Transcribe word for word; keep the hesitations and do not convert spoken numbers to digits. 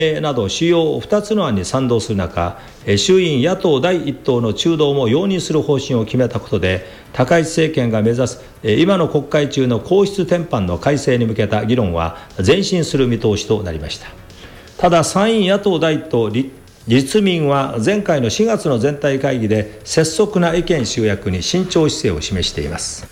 など主要ふたつの案に賛同する中、衆院野党第一党の中道も容認する方針を決めたことで、高市政権が目指す今の国会中の皇室典範の改正に向けた議論は前進する見通しとなりました。ただ参院野党第一党立民は前回のしがつの全体会議で拙速な意見集約に慎重姿勢を示しています。